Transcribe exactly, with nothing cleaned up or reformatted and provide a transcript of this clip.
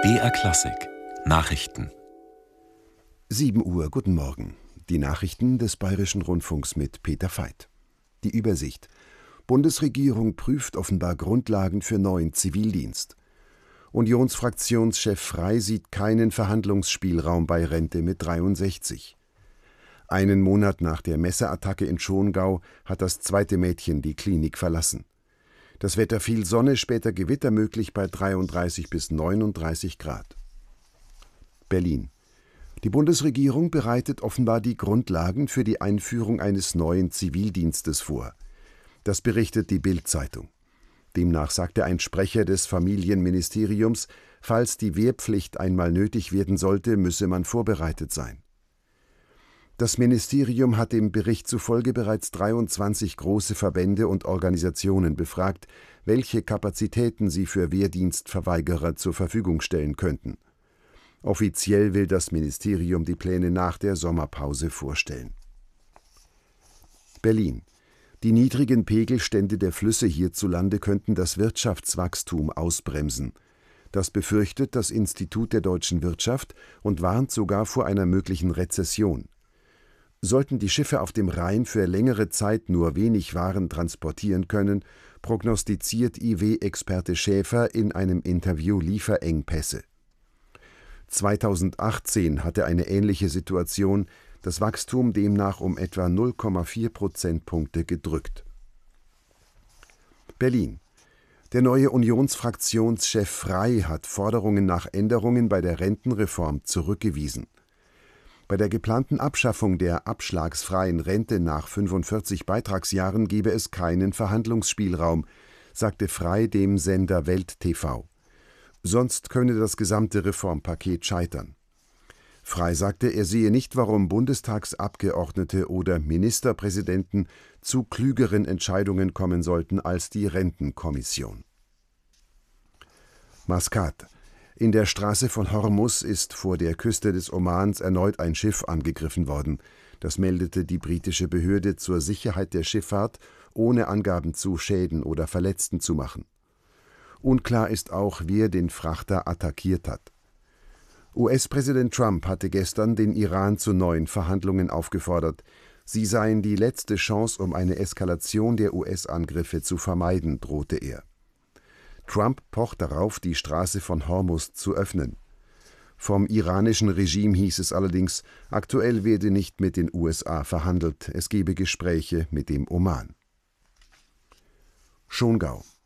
B R Klassik Nachrichten. sieben Uhr, guten Morgen. Die Nachrichten des Bayerischen Rundfunks mit Peter Veit. Die Übersicht. Bundesregierung prüft offenbar Grundlagen für neuen Zivildienst. Unionsfraktionschef Frey sieht keinen Verhandlungsspielraum bei Rente mit dreiundsechzig. Einen Monat nach der Messerattacke in Schongau hat das zweite Mädchen die Klinik verlassen. Das Wetter: viel Sonne, später Gewitter möglich bei dreiunddreißig bis neununddreißig Grad. Berlin. Die Bundesregierung bereitet offenbar die Grundlagen für die Einführung eines neuen Zivildienstes vor. Das berichtet die Bild-Zeitung. Demnach sagte ein Sprecher des Familienministeriums, falls die Wehrpflicht einmal nötig werden sollte, müsse man vorbereitet sein. Das Ministerium hat dem Bericht zufolge bereits dreiundzwanzig große Verbände und Organisationen befragt, welche Kapazitäten sie für Wehrdienstverweigerer zur Verfügung stellen könnten. Offiziell will das Ministerium die Pläne nach der Sommerpause vorstellen. Berlin. Die niedrigen Pegelstände der Flüsse hierzulande könnten das Wirtschaftswachstum ausbremsen. Das befürchtet das Institut der deutschen Wirtschaft und warnt sogar vor einer möglichen Rezession. Sollten die Schiffe auf dem Rhein für längere Zeit nur wenig Waren transportieren können, prognostiziert I W-Experte Schäfer in einem Interview Lieferengpässe. zweitausendachtzehn hatte eine ähnliche Situation das Wachstum demnach um etwa null Komma vier Prozentpunkte gedrückt. Berlin. Der neue Unionsfraktionschef Frey hat Forderungen nach Änderungen bei der Rentenreform zurückgewiesen. Bei der geplanten Abschaffung der abschlagsfreien Rente nach fünfundvierzig Beitragsjahren gebe es keinen Verhandlungsspielraum, sagte Frey dem Sender Welt T V. Sonst könne das gesamte Reformpaket scheitern. Frey sagte, er sehe nicht, warum Bundestagsabgeordnete oder Ministerpräsidenten zu klügeren Entscheidungen kommen sollten als die Rentenkommission. Maskat. In der Straße von Hormuz ist vor der Küste des Omans erneut ein Schiff angegriffen worden. Das meldete die britische Behörde zur Sicherheit der Schifffahrt, ohne Angaben zu Schäden oder Verletzten zu machen. Unklar ist auch, wer den Frachter attackiert hat. U S-Präsident Trump hatte gestern den Iran zu neuen Verhandlungen aufgefordert. Sie seien die letzte Chance, um eine Eskalation der U S-Angriffe zu vermeiden, drohte er. Trump pocht darauf, die Straße von Hormuz zu öffnen. Vom iranischen Regime hieß es allerdings, aktuell werde nicht mit den U S A verhandelt, es gebe Gespräche mit dem Oman. Schongau.